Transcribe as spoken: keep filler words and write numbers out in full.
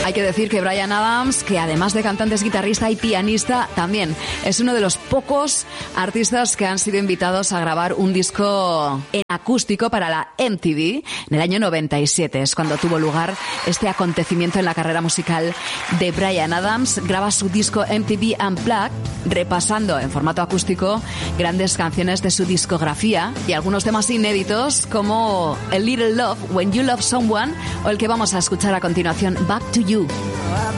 Hay que decir que Bryan Adams, que además de cantante es guitarrista y pianista, también es uno de los pocos artistas que han sido invitados a grabar un disco en acústico para la M T V en el año noventa y siete. Es cuando tuvo lugar este acontecimiento en la carrera musical de Bryan Adams. Graba su disco M T V Unplugged, repasando en formato acústico grandes canciones de su discografía y algunos temas inéditos como A Little Love, When You Love Someone, o el que vamos a escuchar a continuación, Back to You.